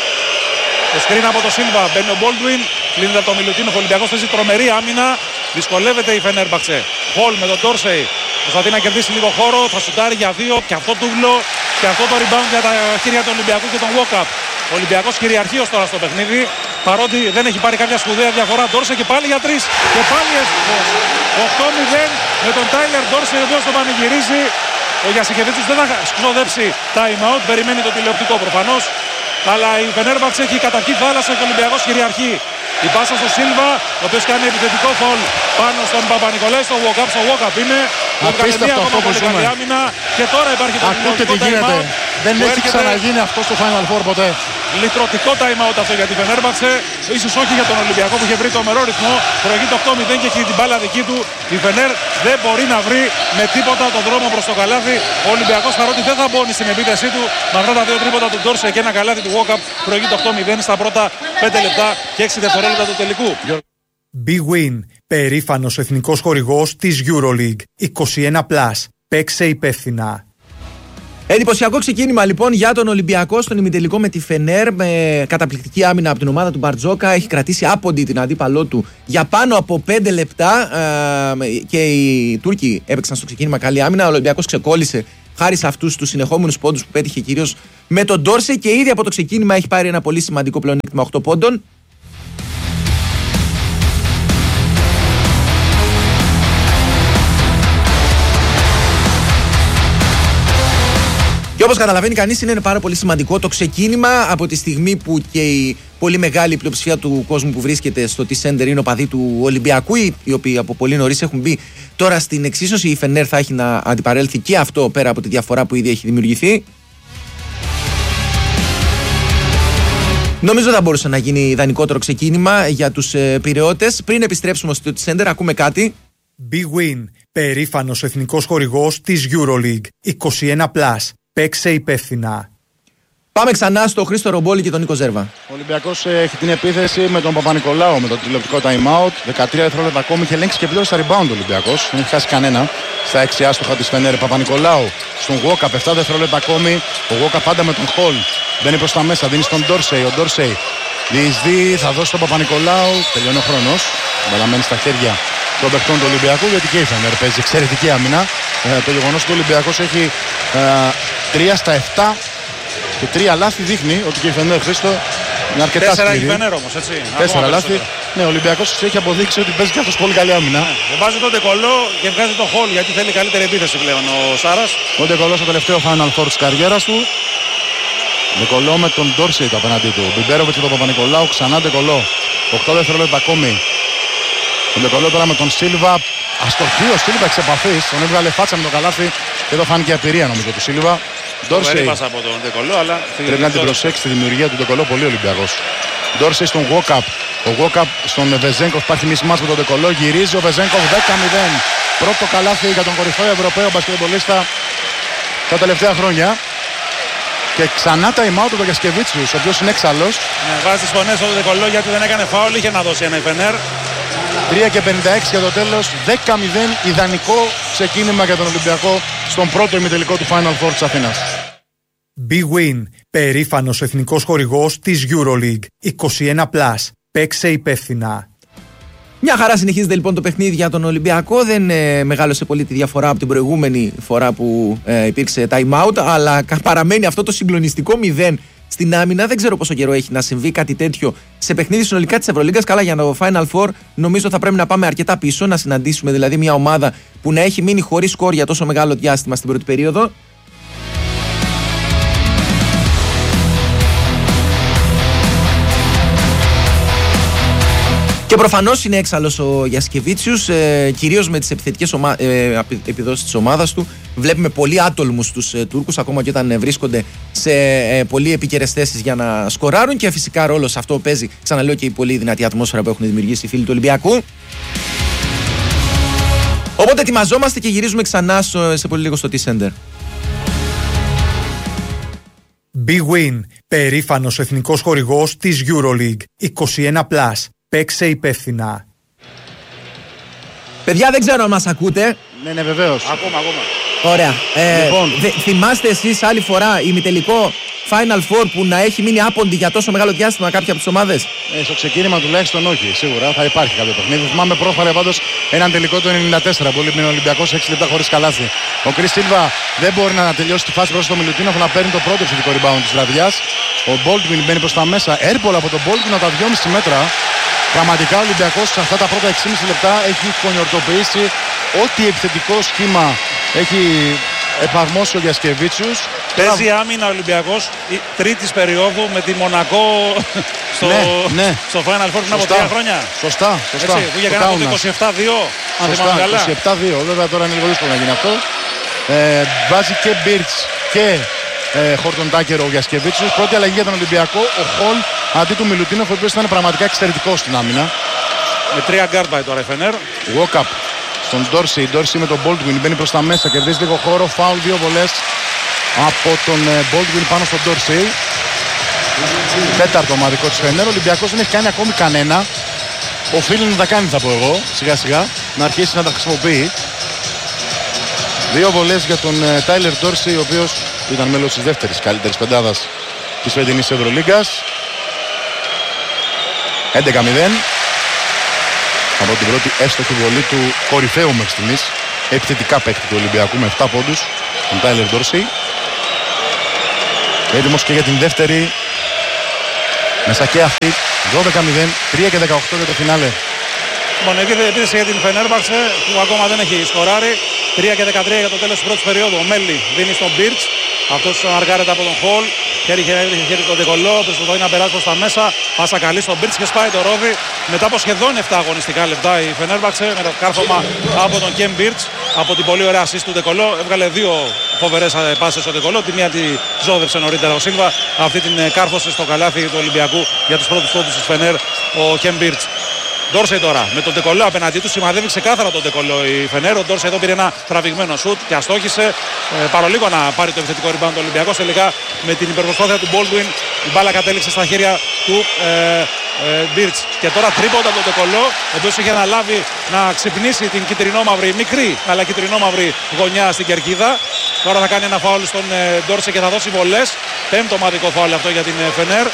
Το σκριν από το Σίλβα. Μπαίνει ο Baldwin. Κλείνεται από το Μιλουτίνοφ. Ο Ολυμπιακός παίζει τρομερή άμυνα. Δυσκολεύεται η Φενέρμπαξε. Χολ με τον Ντόρσεϊ. Προσπαθεί να κερδίσει λίγο χώρο. Θα σουτάρει για 2. Και αυτό τούβλο. Και αυτό το rebound για τα χέρια του Ολυμπιακού και τον walk-up. Ο Ολυμπιακός κυριαρχεί ως τώρα στο παιχνίδι. Παρότι δεν έχει πάρει κάποια σπουδαία διαφορά. Ντόρσεϊ και πάλι για 3. Και πάλι εύστοχος. 8-0 με τον Τάιλερ Ντόρσεϊ ο οποίος τον πανηγυρίζει. Ο Γιασικεβίτσιους δεν θα ξοδέψει time out. Περιμένει το τηλεοπτικό προφανώς. Αλλά η Φενέρμπαξ έχει καταρχήν θάλασσα και ο Ολυμπιακός κυριαρχεί. Η πάσα στο Σίλβα, ο οποίος κάνει επιθετικό φολ πάνω στον Παπα-Νικολάη, στο walk-up. Στο walk-up είναι. Απίστευτο αυτό που ζούμε. Και τώρα υπάρχει το ακούτε τι γίνεται. Δεν έχει ξαναγίνει αυτό στο Final Four ποτέ. Λυτρωτικό time out αυτό για τη Φενέρμπαξε. Ίσως όχι για τον Ολυμπιακό που είχε βρει το μερό ρυθμό. Προηγείται 8-0 και έχει την μπάλα δική του. Η Φενέρ δεν μπορεί να βρει με τίποτα τον δρόμο προς το καλάθι. Ο Ολυμπιακός παρότι δεν θα μπώνει στην επίθεσή του με αυτά τα δύο τρίποτα του Ντόρσεϊ και ένα καλάθι του walk-up. Προηγείται 8-0 στα πρώτα 5 λεπτά και 6 δευτερόλεπτα του τελικού. Big Win, περήφανος εθνικός χορηγός της EuroLeague. 21+. Παίξε υπεύθυνα. Εντυπωσιακό ξεκίνημα λοιπόν για τον Ολυμπιακό στον ημιτελικό με τη Φενέρ, με καταπληκτική άμυνα από την ομάδα του Μπαρτζόκα. Έχει κρατήσει άποντη την αντίπαλό του για πάνω από 5 λεπτά και οι Τούρκοι έπαιξαν στο ξεκίνημα καλή άμυνα. Ο Ολυμπιακός ξεκόλλησε χάρη σε αυτούς τους συνεχόμενους πόντους που πέτυχε κυρίως με τον Ντόρσεϊ και ήδη από το ξεκίνημα έχει πάρει ένα πολύ σημαντικό πλεονέκτημα 8 πόντων. Και όπως καταλαβαίνει κανείς, είναι πάρα πολύ σημαντικό το ξεκίνημα από τη στιγμή που και η πολύ μεγάλη πλειοψηφία του κόσμου που βρίσκεται στο T-Center είναι οπαδοί του Ολυμπιακού, οι οποίοι από πολύ νωρίς έχουν μπει τώρα στην εξίσωση. Η Φενέρ θα έχει να αντιπαρέλθει και αυτό πέρα από τη διαφορά που ήδη έχει δημιουργηθεί. Νομίζω θα μπορούσε να γίνει ιδανικότερο ξεκίνημα για τους Πειραιώτες. Πριν επιστρέψουμε στο T-Center, ακούμε κάτι. Big Win, περήφανος εθνικός χορηγός της EuroLeague. 21+. Παίξε υπεύθυνα. Πάμε ξανά στο Χρήστο Ρομπόλη και τον Νίκο Ζέρβα. Ο Ολυμπιακός έχει την επίθεση με τον Παπα-Νικολάου με το τηλεοπτικό time out. 13 δευτερόλεπτα ακόμη, είχε ελέγξει και επιδόσει στα rebound ο Ολυμπιακός. Δεν έχει χάσει κανένα. Στα 6 άστοχα της Φενέρ. Παπα-Νικολάου στον Walkup, 7 δευτερόλεπτα ακόμη. Ο Walkup πάντα με τον Χολ. Μπαίνει προς τα μέσα, δίνει στον Ντόρσεϊ. Ο Ντόρσεϊ διεισδύει, θα δώσει τον Παπα-Νικολάου. Τελειώνει ο χρόνος. Μπαλαμένη στα χέρια των παιχτών του Ολυμπιακού, γιατί και η Φενέρ παίζει εξαιρετική άμυνα. Το γεγονός ότι ο Ολυμπιακός έχει 3 στα 7 και 3 λάθη δείχνει ότι και η Φενέρ, Χρήστο, είναι αρκετά σκληρή. 4 έχει Φενέρ όμως, έτσι. 4 λάθη. Ναι, ο Ολυμπιακός έχει αποδείξει ότι παίζει και αυτός πολύ καλή άμυνα. Βάζει τον Ντεκολό και βγάζει το Χολ γιατί θέλει καλύτερη επίθεση πλέον ο Σάρας. Ο Ντεκολό στο τελευταίο Final Four της καριέρας του. Ντεκολό με τον Ντόρσεϊ απέναντί του. Μπιμπέροβιτς και τον Παπα-Νικολάου, ξανά Ντεκολό. 8 δευτερόλεπτα ακόμη. Ο Ντεκολό τώρα με τον Σίλβα. Αστοχή ο Σίλβα εξ επαφής. Τον έβγαλε φάτσα με το καλάθι και εδώ φάνηκε απειρία νομίζω του Σίλβα. Ντόρσεϊ από τον Ντεκολό, αλλά πρέπει να την προσέξει τη δημιουργία του Ντεκολό, πολύ Ολυμπιακός. Ντόρσεϊ στον Walkup. Ο Walkup στον Βεζένκοφ, υπάρχει μισμάς με τον Ντεκολό. Γυρίζει ο Βεζένκοφ 10-0. Πρώτο καλάθι για τον κορυφαίο Ευρωπαίο μπασκετμπολίστα τα τελευταία χρόνια. Και ξανά time out του Γιασκεβίτσιους, ο οποίος είναι έξαλλος. Ναι, βάζει τις φωνές στον Ντεκολό γιατί δεν έκανε φάουλ, είχε να δώσει ένα η Φενέρ. 3 και 56 για το τέλος, 10-0, ιδανικό ξεκίνημα για τον Ολυμπιακό στον πρώτο ημιτελικό του Final Four της Αθήνας. Big Win, περήφανος εθνικός χορηγός της EuroLeague. 21+. Παίξε υπεύθυνα. Μια χαρά συνεχίζεται λοιπόν το παιχνίδι για τον Ολυμπιακό. Δεν μεγάλωσε πολύ τη διαφορά από την προηγούμενη φορά που υπήρξε time out, αλλά παραμένει αυτό το συγκλονιστικό 0 στην άμυνα. Δεν ξέρω πόσο καιρό έχει να συμβεί κάτι τέτοιο σε παιχνίδι συνολικά της Ευρωλίγκας. Καλά, για το Final Four νομίζω θα πρέπει να πάμε αρκετά πίσω, να συναντήσουμε δηλαδή μια ομάδα που να έχει μείνει χωρίς σκορ για τόσο μεγάλο διάστημα στην πρώτη περίοδο. Και προφανώς είναι έξαλλος ο Γιασκεβίτσιους, κυρίως με τις επιθετικές επιδόσεις της ομάδας του. Βλέπουμε πολύ άτολμους τους Τούρκους, ακόμα και όταν βρίσκονται σε πολύ επίκαιρες θέσεις για να σκοράρουν. Και φυσικά ρόλο σε αυτό παίζει, ξαναλέω, και η πολύ δυνατή ατμόσφαιρα που έχουν δημιουργήσει οι φίλοι του Ολυμπιακού. Οπότε ετοιμαζόμαστε και γυρίζουμε ξανά σε πολύ λίγο στο T-Center. Big Win, περήφανος εθνικός χορηγός της EuroLeague. 21+. Παίξε υπεύθυνα. Παιδιά, δεν ξέρω αν μας ακούτε. Ναι, βεβαίως. Ακόμα. Ωραία. Λοιπόν. Θυμάστε εσείς άλλη φορά ημιτελικό Final Four που να έχει μείνει άποντη για τόσο μεγάλο διάστημα κάποια από τις ομάδες? Στο ξεκίνημα τουλάχιστον όχι, σίγουρα θα υπάρχει κάποιο παιχνίδι. Θυμάμαι πρόφαρα πάντως έναν τελικό το 94. Πολύ με ο Ολυμπιακός 6 λεπτά χωρίς καλάθι. Ο Κρις Σίλβα δεν μπορεί να τελειώσει τη φάση προς τον Μιλουτίνοφ, να παίρνει το πρώτο επιθετικό rebound της βραδιάς. Ο Baldwin μπαίνει προς τα μέσα. Έρπολα από τον Baldwin από τα 2,5 μέτρα. Πραγματικά ο Ολυμπιακός σε αυτά τα πρώτα 6,5 λεπτά έχει κονιορτοποιήσει ό,τι επιθετικό σχήμα έχει εφαρμόσει ο Γιασκεβίτσιους. Παίζει άμυνα ο Ολυμπιακός τρίτης περίοδου με τη Μονακό στο Final Four πριν από 3 χρόνια. Σωστά. Έτσι, που είχε κάνει το 27-2. Αν θυμάμαι καλά. 27-2, βέβαια τώρα είναι λίγο δύσκολο να γίνει αυτό. Βάζει και Μπίρτς και Χόρτον Τάκερ ο Γιασκεβίτσιους. Πρώτη αλλαγή για τον Ολυμπιακό, ο Χολ αντί του Μιλουτίνοφ, ο οποίος ήταν πραγματικά εξαιρετικός στην άμυνα. Με 3 γκάρτ πάει τώρα η Φενέρ. Walkup στον Ντόρσεϊ. Ντόρσεϊ με τον Baldwin μπαίνει προς τα μέσα, κερδίζει λίγο χώρο. Φάουλ, 2 βολές από τον Baldwin πάνω στον Ντόρσεϊ. Τέταρτο ομαδικό της Φενέρ. Ο Ολυμπιακός δεν έχει κάνει ακόμη κανένα. οφείλει να τα κάνει, θα πω εγώ, σιγά σιγά, να αρχίσει να τα χρησιμοποιεί. 2 βολές για τον Τάιλερ Ντόρσεϊ, ο οποίος ήταν μέλος της δεύτερης καλύτερης πεντάδας της φετινής Ευρωλίγκας. 11-0 από την πρώτη έστοχη βολή του κορυφαίου μέχρι στιγμής επιθετικά παίκτη του Ολυμπιακού με 7 πόντους, τον Τάιλερ Ντόρσεϊ. Έτοιμος και για την δεύτερη μέσα και αυτή. 12-0, 3-18 για το φινάλε. Λοιπόν, επίθεση για την Φενέρμπαξε που ακόμα δεν έχει σκοράρει. 3-13 για το τέλος της πρώτης περίοδου. Ο Μέλι δίνει στον Μπίρτς. Αυτός αργάρεται από τον Χολ. Χέρι τον Ντεκολό. Προσπαθεί να περάσει προς τα μέσα. Πάσα καλή στον Μπίρτς και σπάει το ρόδι. Μετά από σχεδόν 7 αγωνιστικά λεπτά η Φενέρμπαξε με το κάρφωμα από τον Κεμ Μπίρτς. Από την πολύ ωραία assist του Ντεκολό. Έβγαλε 2 φοβερές πάσες ο Ντεκολό. Τη μία τη ζώδεψε νωρίτερα ο Σίλβα. Αυτή την κάρφωσε στο καλάθι του Ολυμπιακού για τους πρώτους πόντους της Φενέρ ο Κεμ Μπίρτς. Ντόρσεϊ τώρα με τον Ντεκολό απέναντί του, σημαδεύει ξεκάθαρα τον Ντεκολό η Φενέρ. Ο Ντόρσεϊ εδώ πήρε ένα τραβηγμένο σουτ και αστόχησε. Παρολίγο να πάρει το επιθετικό rebound του Ολυμπιακού. Τελικά με την υπερπροσπάθεια του Baldwin η μπάλα κατέληξε στα χέρια του Μπίρτς. Και τώρα τρίποντα από τον Ντεκολό, ο οποίος είχε αναλάβει να ξυπνήσει την κυτρινόμαυρη, μικρή αλλά κυτρινόμαυρη γωνιά στην κερκίδα. Τώρα θα κάνει ένα φάουλ στον Ντόρσεϊ και θα δώσει βολές. 5ο ομαδικό φάουλ αυτό για την Φενέρ.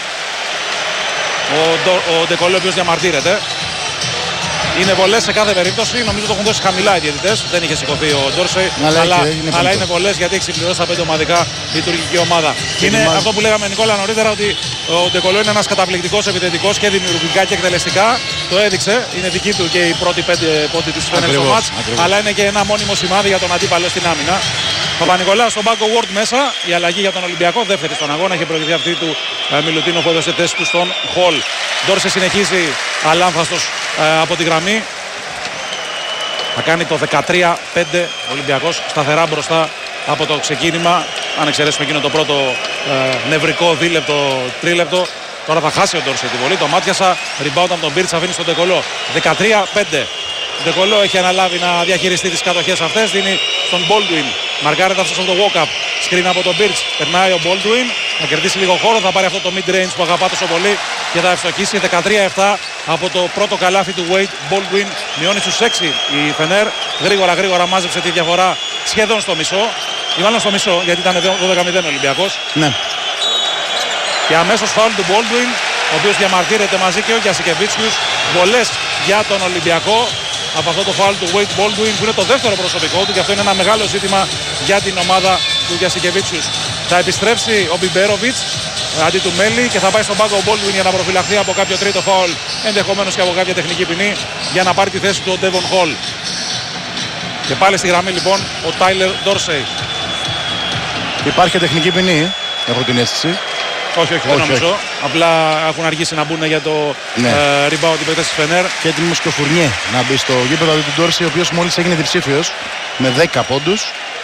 Ο Ντεκολό, ο οποίος διαμαρτύρεται. Είναι βολές σε κάθε περίπτωση. Νομίζω το έχουν δώσει χαμηλά οι διαιτητές. Δεν είχε σηκωθεί ο Ντόρσεϊ. Αλλά είναι βολές γιατί έχει συμπληρώσει τα 5 ομαδικά λειτουργική ομάδα. Είναι αυτό που λέγαμε Νικόλα νωρίτερα, ότι ο Ντεκολό είναι ένας καταπληκτικός επιθετικός και δημιουργικά και εκτελεστικά. Το έδειξε. Είναι δική του και οι πρώτοι 5 πόντοι της Φενέρ στο μάτς. Αλλά είναι και ένα μόνιμο σημάδι για τον αντίπαλο στην άμυνα. Παπα-Νικολάου στον πάγκο Ward μέσα. Η αλλαγή για τον Ολυμπιακό. Δεύτερη στον αγώνα. Είχε προηγηθεί αυτή του Μιλουτίνο που έδωσε θέση του στον Χολ. Ντόρσεϊ συνεχίζει αλάμφαστος από τη γραμμή. Θα κάνει το 13-5 Ολυμπιακός σταθερά μπροστά από το ξεκίνημα. Αν εξαιρέσουμε εκείνο το πρώτο νευρικό δίλεπτο, τρίλεπτο. Τώρα θα χάσει ο Ντόρσεϊ τη βολή. Το μάτιασα. Rebound από τον Μπίρτς, αφήνει στον Ντεκολό. 13-5. Ο Ντεκολό έχει αναλάβει να διαχειριστεί τις κατοχές αυτές. Δίνει στον Baldwin. Μαρκάρεται αυτός από το walk-up. Σκριν από τον Μπίρτς. Περνάει ο Baldwin. Θα κερδίσει λίγο χώρο. Θα πάρει αυτό το mid-range που αγαπά τόσο πολύ και θα ευστοχίσει. 13-7 από το πρώτο καλάθι του Wade. Baldwin μειώνει στους 6 η Φενέρ. Γρήγορα μάζεψε τη διαφορά σχεδόν στο μισό. Ή μάλλον στο μισό γιατί ήταν 12-0 Ολυμπιακός. Ναι. Και αμέσως φάουλ του Baldwin, ο οποίος διαμαρτύρεται μαζί και ο Γιασικεβίτσιους. Βολές για τον Ολυμπιακό από αυτό το φάουλ του Wade Baldwin που είναι το δεύτερο προσωπικό του και αυτό είναι ένα μεγάλο ζήτημα για την ομάδα του Γιασικεβίτσιους. Θα επιστρέψει ο Μπιμπέροβιτς αντί του Μέλι και θα πάει στον πάγκο ο Baldwin για να προφυλαχθεί από κάποιο τρίτο φάουλ, ενδεχομένως και από κάποια τεχνική ποινή, για να πάρει τη θέση του ο Ντέβον Χολ. Και πάλι στη γραμμή λοιπόν ο Τάιλερ Ντόρσεϊ. Υπάρχει τεχνική ποινή, έχω την αίσθηση. Όχι, δεν νομίζω. Απλά έχουν αργήσει να μπουν για το rebound οι παίκτες της Φενέρ. Και έτοιμος και ο Φουρνιέ να μπει στο γήπεδο του Ντόρσεϊ, ο οποίος μόλις έγινε διψήφιος με 10 πόντους.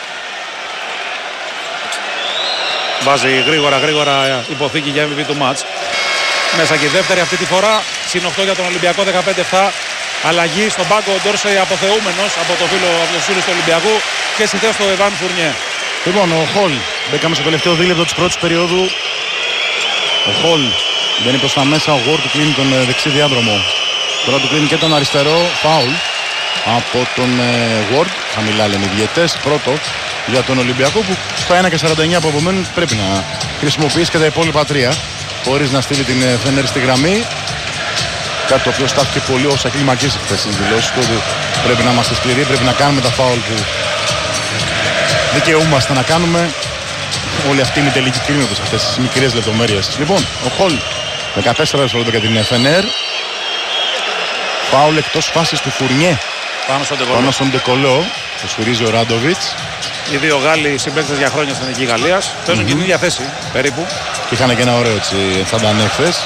Βάζει γρήγορα υποθήκη για MVP του μάτς. Μέσα και η δεύτερη αυτή τη φορά. Συν 8 για τον Ολυμπιακό, 15-7. Αλλαγή στον πάγκο ο Ντόρσεϊ αποθεούμενος από τους φίλους του Ολυμπιακού και στη θέση του Εβάν Φουρνιέ. Λοιπόν, ο Χολ μπήκαμε στο τελευταίο δίλεπτο της πρώτης περίοδου. Ο Χολ μπαίνει προς τα μέσα, ο Ward του κλείνει τον δεξί διάδρομο. Τώρα του κλείνει και τον αριστερό, φάουλ από τον Ward. Χαμηλά λένε οι διαιτές. Πρώτο για τον Ολυμπιακό που στα 1:49 που απομένουν πρέπει να χρησιμοποιήσει και τα υπόλοιπα 3 χωρίς να στείλει την Φενέρ στη γραμμή. Κάτι το οποίο στάθηκε πολύ ως ακλιμακής χθες στις δηλώσεις του, ότι πρέπει να είμαστε σκληροί, πρέπει να κάνουμε τα φάουλ που δικαιούμαστε να κάνουμε. Όλοι αυτοί είναι τελικοί κρίνοντες αυτές τις μικρές λεπτομέρειες. Λοιπόν, ο Χολ 14 δευτερόλεπτα για την Φενέρ. Φάουλ εκτός φάσης του Φουρνιέ πάνω στον Ντεκολό. Το σφυρίζει ο Ράντοβιτς. Οι δύο Γάλλοι συμπαίκτες για χρόνια στην Εθνική Γαλλίας. Παίζουν και την ίδια θέση περίπου. Και είχαν και ένα ωραίο έτσι φαντανέ χθες.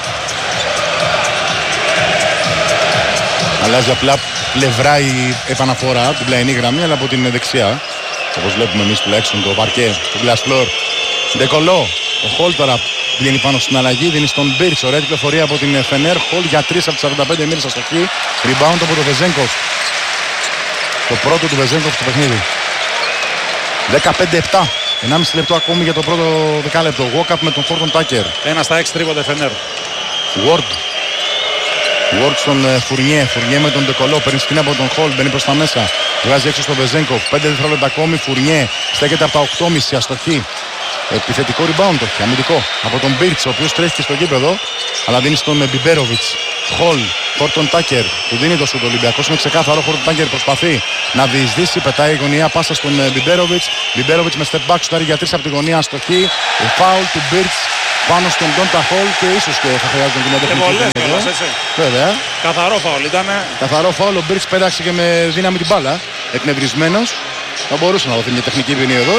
Αλλάζει απλά πλευρά η επαναφορά, την πλαϊνή γραμμή, αλλά από την δεξιά. Όπως βλέπουμε εμείς τουλάχιστον το παρκέ, το glass floor. Ντεκολό, ο Χολ τώρα βγαίνει πάνω στην αλλαγή, δίνει στον Μπίρτς. Ωραία κυκλοφορία από την Φενέρ. Χολ για 3 από τις 45 μοίρες αστοχή. Rebound από το Βεζένκοφ. Το πρώτο του Βεζένκοφ στο παιχνίδι. 15-7. 1,5 λεπτό ακόμη για το πρώτο δεκάλεπτο. Walk-up με τον Φόρτον Τάκερ. 1 στα 6 τρίποντα Φενέρ. Ward. Ward στον Φουρνιέ. Φουρνιέ με τον Ντεκολό. Παίρνει σκηνή από τον Χολ. Μπαίνει προς τα μέσα. Βγάζει έξω στον Βεζένκοφ. 5 δευτερόλεπτα ακόμη. Φουρνιέ στέκεται από τα 8,5. Αστοχή. Επιθετικό rebound, όχι, αμυντικό. Από τον Μπίρτς, ο οποίος τρέχει και στο γήπεδο. Αλλά δίνει στον Μπιμπέροβιτς. Χολ, Χόρτον Τάκερ. Του δίνει το σουτ. Ο Ολυμπιακός είναι ξεκάθαρο. Χόρτον Τάκερ προσπαθεί να διεισδύσει. Πετάει η γωνία πάσα στον Μπιμπέροβιτς. Μπιμπέροβιτς με step back σουτάρει για 3 από τη γωνία. Αστοχή. Φάουλ του Μπίρτς πάνω στον Ντόντα Χολ και ίσως και θα χρειάζεται την εντεπιτική. Βέβαια. Καθαρό φάουλ ήταν. Καθαρό φάουλ. Ο Μπίρτς πέταξε και με δύναμη την μπάλα. Εκνευρισμένος. Θα μπορούσε να δοθεί μια τεχνική ποινή εδώ.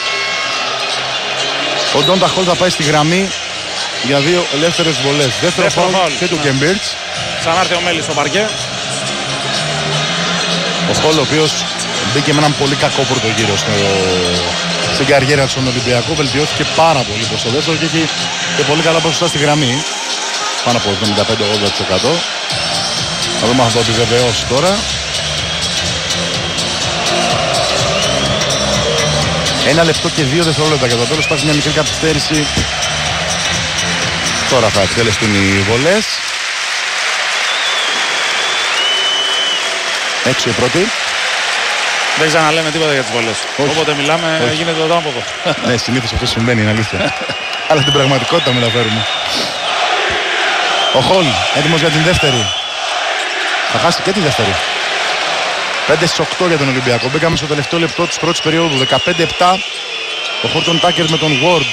Ο Ντόντα Χολ θα πάει στη γραμμή για 2 ελεύθερες βολές. Δεύτερο φάουλ και του Γκέμπιρτς. Ξανάρθε ο Μέλης στο παρκέ. Ο Χολ, ο οποίος μπήκε με έναν πολύ κακό πρώτο γύρο στην καριέρα του στον Ολυμπιακό. Βελτιώθηκε πάρα πολύ προς το δεύτερο και έχει και πολύ καλά ποσοστά στη γραμμή. Πάνω από 75-80%. Θα δούμε αν θα το επιβεβαιώσει τώρα. 1 λεπτό και 2 δευτερόλεπτα για το τέλος. Υπάρχει μια μικρή καθυστέρηση. Τώρα θα εκτελεστούν οι βολές. Έξω η πρώτη. Δεν ξαναλέμε τίποτα για τις βολές. Όποτε μιλάμε γίνεται το τάμποδο. Ναι, συνήθως αυτό συμβαίνει, είναι αλήθεια. Αλλά την πραγματικότητα μεταφέρουμε. Ο Χολ έτοιμος για την δεύτερη. Θα χάσει και τη δεύτερη. 5-8 για τον Ολυμπιακό. Μπήκαμε στο τελευταίο λεπτό της πρώτης περίοδου. 15-7. Ο Χόρτον Τάκερ με τον Ward.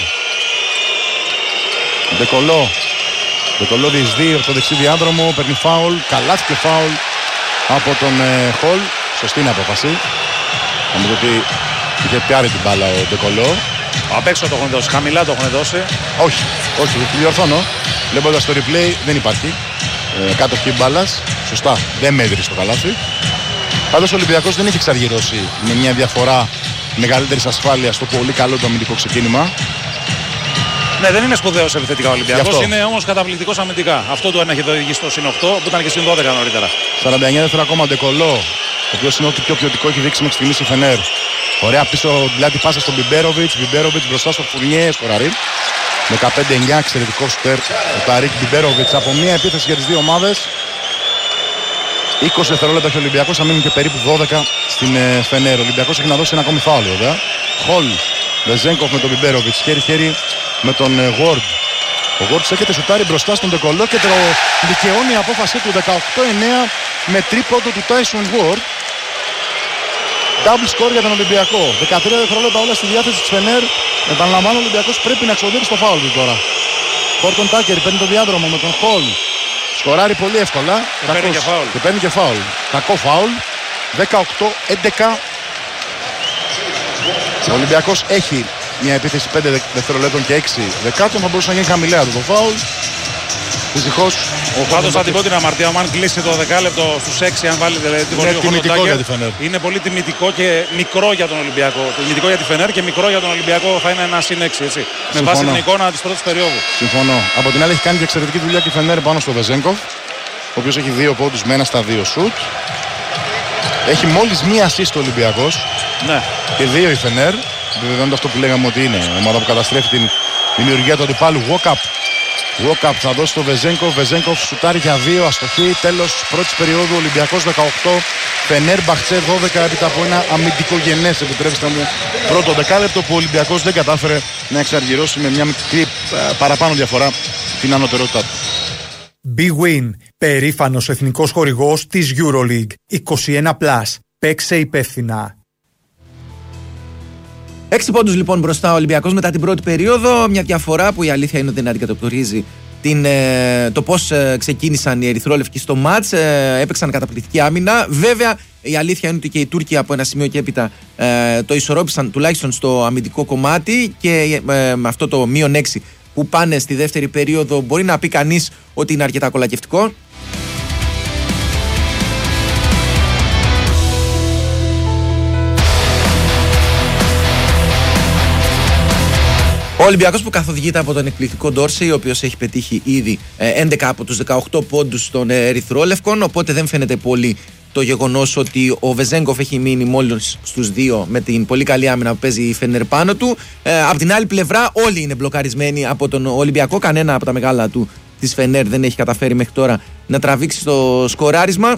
Ντεκολό διεισδύει από το δεξί διάδρομο. Παίρνει φάουλ. Καλάθι και φάουλ από τον Χολ. Σωστή είναι η απόφαση. Νομίζω ότι είχε πιάρει την μπάλα ο Ντεκολό. Απ' έξω το έχουν δώσει. Χαμηλά το έχουν δώσει. Όχι, διορθώνω. Βλέποντας το replay δεν υπάρχει. Κάτοχη μπάλας. Σωστά. Δεν μέτρησε το καλάθι. Πάντως ο Ολυμπιακός δεν έχει εξαργυρώσει με μια διαφορά μεγαλύτερης ασφάλειας στο πολύ καλό το αμυντικό ξεκίνημα. Ναι, δεν είναι σπουδαίος επιθετικά ο Ολυμπιακός, είναι όμως καταπληκτικός αμυντικά. Αυτό του έχει οδηγήσει στο συν 8 που ήταν και συν 12 νωρίτερα. 49 δεύτερα ακόμα Ντεκολό, ο οποίος είναι ό,τι πιο ποιοτικό έχει δείξει μέχρι στιγμής η Φενέρ. Ωραία πίσω πλάτη πάσα στον Μπιμπέροβιτς, Μπιμπέροβιτς μπροστά στο Φουρνιέ, σκοράρει. 15-9, εξαιρετικό σουτέρ ο Ταρίκ Μπιμπέροβιτς από μια επίθεση για τις δύο ομάδες. 20 δευτερόλεπτα έχει ο Ολυμπιακός, θα μείνουν και περίπου 12 στην Φενέρ. Ο Ολυμπιακός έχει να δώσει ένα ακόμη φάουλ βέβαια. Χολ, Βεζένκοφ με τον Μπιμπέροβιτς, χέρι-χέρι με τον Ward. Ο Ward έρχεται σουτάρει μπροστά στον Ντεκολό και το δικαιώνει η απόφαση του 18-9 με τρίποντο του Tyson Ward. Double score για τον Ολυμπιακό. 13 δευτερόλεπτα όλα στη διάθεση της Φενέρ. Επαναλαμβάνω, ο Ολυμπιακός πρέπει να εξοδεύει στο φάουλ του τώρα. Χόρτον Τάκερ παίρνει το διάδρομο με τον Χολ. Σκοράρει πολύ εύκολα. Και παίρνει και φάουλ. Κακό φάουλ. 18-11. Ο Ολυμπιακός έχει μια επίθεση 5 δευτερολέπτων και 6 δεκάτων. Θα μπορούσε να γίνει χαμηλά το φάουλ. Δυστυχώς. Πάντως θα την πω την αμαρτία μου, αν κλείσει το δεκάλεπτο στους 6, αν βάλει τη βολή ο Χόρτον Τάκερ, είναι πολύ τιμητικό και μικρό για τον Ολυμπιακό. Τιμητικό για τη Φενέρ και μικρό για τον Ολυμπιακό θα είναι ένα συν 6, έτσι. Με βάση την εικόνα της πρώτης περίοδου. Συμφωνώ. Από την άλλη έχει κάνει και εξαιρετική δουλειά και η Φενέρ πάνω στο Βεζένκοφ, ο οποίος έχει 2 πόντους με 1 στα 2 σουτ. Έχει μόλις μία assist ο Ολυμπιακός. Ναι. Και 2 η Φενέρ. Βεβαιώνεται αυτό που λέγαμε ότι είναι η ομάδα που καταστρέφει την δημιουργία του αντιπάλου. Walk-up θα δώσει το Βεζένκοφ. Βεζένκοφ σουτάρει για 2, αστοχή. Τέλος πρώτης περίοδου. Ολυμπιακός 18, Φενέρ Μπαχτσέ 12, έπειτα από ένα αμυντικογενές, επιτρέψτε μου, πρώτο δεκάλεπτο που ο Ολυμπιακός δεν κατάφερε να εξαργυρώσει με μια μικρή παραπάνω διαφορά την ανωτερότητά του. Big Win, περήφανος εθνικός χορηγός της EuroLeague. 21+. Παίξε υπεύθυνα. 6 πόντους λοιπόν μπροστά ο Ολυμπιακός μετά την πρώτη περίοδο. Μια διαφορά που η αλήθεια είναι ότι δεν αντικατοπτρίζει το πώς ξεκίνησαν οι ερυθρόλευκοι στο μάτς. Έπαιξαν καταπληκτική άμυνα. Βέβαια η αλήθεια είναι ότι και οι Τούρκοι από ένα σημείο και έπειτα το ισορρόπησαν τουλάχιστον στο αμυντικό κομμάτι. Και με αυτό το μείον 6 που πάνε στη δεύτερη περίοδο μπορεί να πει κανείς ότι είναι αρκετά κολακευτικό. Ο Ολυμπιακός που καθοδηγείται από τον εκπληκτικό Ντόρσεϊ, ο οποίος έχει πετύχει ήδη 11 από τους 18 πόντους των ερυθρόλευκων, οπότε δεν φαίνεται πολύ το γεγονός ότι ο Βεζένκοφ έχει μείνει μόλις στους 2 με την πολύ καλή άμυνα που παίζει η Φενέρ πάνω του. Απ' την άλλη πλευρά όλοι είναι μπλοκαρισμένοι από τον Ολυμπιακό, κανένα από τα μεγάλα του της Φενέρ δεν έχει καταφέρει μέχρι τώρα να τραβήξει το σκοράρισμα.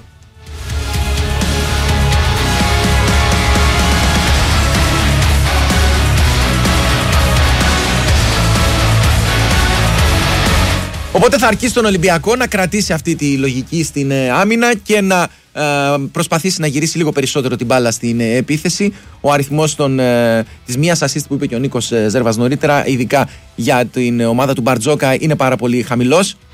Οπότε θα αρκεί στον Ολυμπιακό να κρατήσει αυτή τη λογική στην άμυνα και να προσπαθήσει να γυρίσει λίγο περισσότερο την μπάλα στην επίθεση. Ο αριθμός της μίας assist που είπε και ο Νίκος Ζέρβας νωρίτερα, ειδικά για την ομάδα του Μπαρτζόκα, είναι πάρα πολύ χαμηλός.